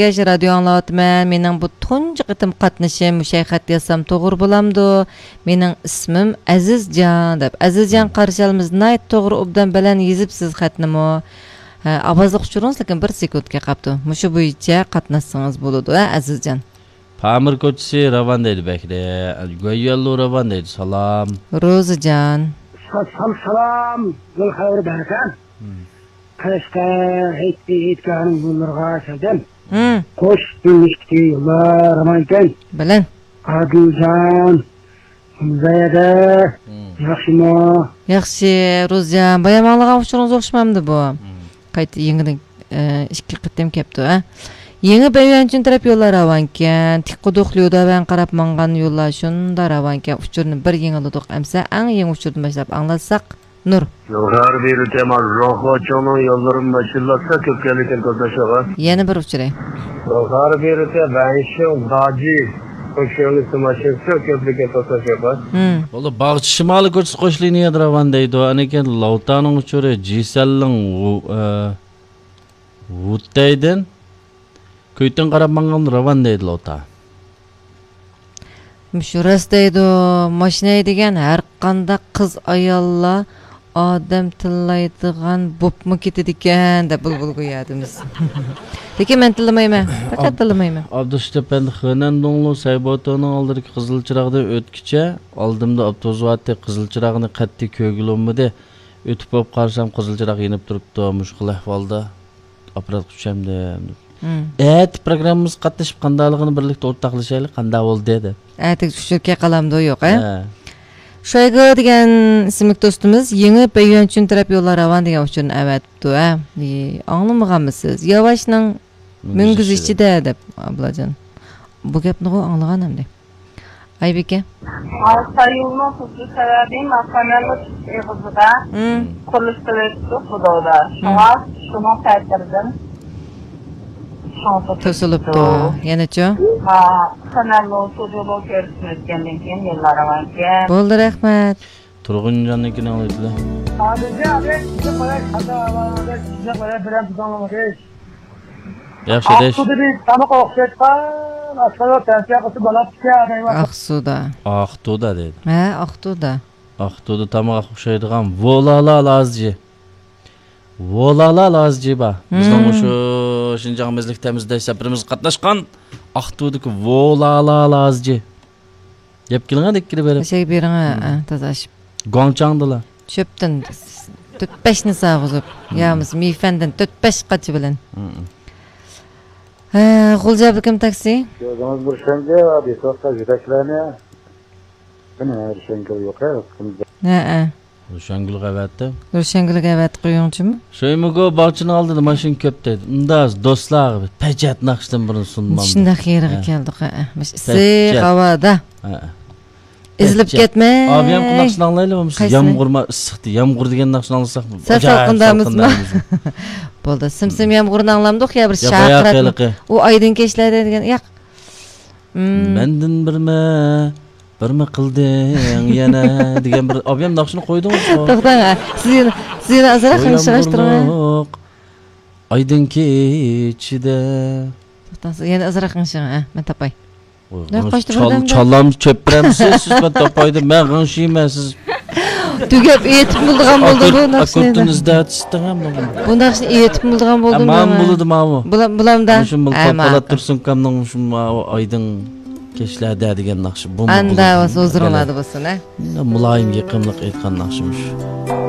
Radyo anlatman. Mening bu tunji qitim qatnashim, mushaxat yasam to'g'ri bo'lamdi. Mening ismim Azizjon deb. Azizjon qarshalimiz nayt to'g'ri obdan bilan yezibsiz xatnimi. Avozliq uchiringiz, lekin 1 sekundga qapti. Mushu bo'yicha qatnashsangiz bo'ladi, Azizjon. Pamir ko'chisi Ravan deydi Bekri. Go'yallu Ravan deydi. Salom. Ro'zijon. Salam. Yol xayr berkan. Qashqa aytganim bunlarga şadım. Qo'sh bo'lishdi yollar amankan. Bilan. Adiljon. Zayada. Yaxshimi? Yaxshi, Ro'zijon. Bayamonliga uchiringiz o'xshamamdi bu. Qayta yangidan ikki qitim kepti, ha. Yangi bayonchun taraf yo'llar avankan, tiqquduqliyoda ben qarab mangan yo'llar shunda avankan uchurni bir yangiladik amsa, ang yangi uchurni boshlab anglatsak, Nur. Yollar bir tema rohochoning yo'llarim mashillatsa ko'pkalikan qatnashaga. Yana bir uchuray. Yollar bir tema banshi gaji ko'pkalikan mashillatsa ko'pkalikan qatnashaga. Bo'ldi, Bag'chi Shimoliy ko'chasi qo'shilini Ravan deydi. Aniken Lavtaning uchuri Jisalning Vuttaydan Köyten qarab mangan Ravan deydi Lavta. Müşuras deydi, mashina degan har qanday qiz ayollar odam tillaydigan bo'pmi ketadi ekan deb bulbul qo'yadimiz. Lekin men tillamayman, faqat tillamayman. Abdustepen Xanandonlu Saybotoning oldidagi qizil chirog'da o'tkicha, oldimda avtozavotda qizil chirog'ini qat'iy ko'gilomidi. O'tib bo'lib qarsam qizil chirog yenib turibdi, mushkul ahvolda. Apparat kuchamda. Programmamiz qatnashib qandaligini birlikda o'rtoqlashaylik, qanday bo'ldi dedi. Tushirga qalamda yo'q, ha? Shoyga degan ismli do'stimiz yangi bayonchun taraf yo'llar Ravan degan uchun avatibdi, ha? Anglamaganmisiz? Yavaşning mingiz ichida deb, ablajon. Bu gapni anglaganam deb. Aybeka. Sayılma husus sebebi mahkemelik yığızıda kuruluşturuldu Xudoda. Şuna tercirdim. To'silibdi. Yanachi? Kanalni so'zlab ko'rsatgandan keyin yillar avankan. Bo'ldi, rahmat. Turg'unjonnikini oladilar. Yaxshi desh. Aqto'da dedi. Ha, Aqto'da. Aqto'da tamoq o'xshaydigan volala lazji. Volala lazji ba. Bizning shu Şinjanmizlik temizleyiş seferimiz qatnaşqan Aqto'dagi volala lazji. Yep kelgan ikkili berib. Şey bering, tozashib. Gongchangdilar. Chöpdan 4-5 ni sağızıp, yağımız miyfenden 4-5 qaçı bilen. G'ulja kim taksi? Yo'qimiz bir shanga, besoqqa yetaklarni. Buni shanga yo'q, ha. Ro'shangul qavatda. Ro'shangul qavat qo'yingchimi? Shoymugo bog'chini oldida mashina ko'p dedi. Undaz do'stlar, pajat naqshdan birini sunmam. Shunda xayriga keldik, ha. Issiq havada. İzlib ketma. Abi ham naqshni anglaylik, yomg'irma issiqdi. Yomg'ir degan naqshni anglasak, salqindamizmi? Bo'ldi. Simsim yomg'irni anglamdik, ya bir shaqirib. U oydin kechlarda degan, yo'q. Mendan birma qilding yana degan bir obam naqshni qo'ydingiz. To'xtang, sizni azra qilishtirgan. Oydin kechida. To'xtang, yana azra qilishing, ha, men topay. Çallam çöpüremsiz, siz ben topaydı, ben qanşıyım, siz... Tügep eğitim bulduğun buldu bu naqshini. Akurtunuzda atıştığım buldu. Bu naqshini eğitim bulduğun buldu mu? Aman buludu mamu. Bulam da. Şun bul topalat dursun kamdan şun aydın keşlerde degan naqshi. Anda o sozuruladı busun, ha? Mulayim yaqinlik aytgan naqshimish.